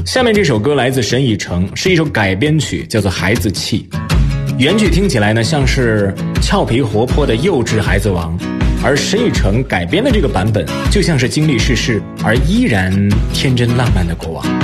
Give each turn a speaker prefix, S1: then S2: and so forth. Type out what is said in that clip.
S1: 下面这首歌来自沈以诚，是一首改编曲，叫做《孩子气》。原曲听起来呢像是俏皮活泼的幼稚孩子王，而沈以诚改编的这个版本就像是经历世事而依然天真浪漫的国王。